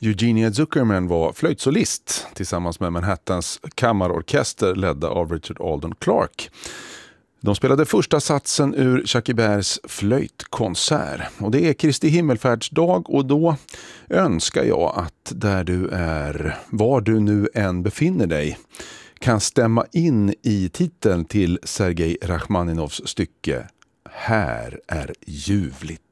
Eugenia Zuckerman var flöjtsolist tillsammans med Manhattans kammarorkester ledda av Richard Alden Clark. De spelade första satsen ur Chucky Bergs flöjtkonsert. Och det är Kristi himmelfärdsdag, och då önskar jag att där du är, var du nu än befinner dig, kan stämma in i titeln till Sergej Rachmaninovs stycke Här är ljuvligt.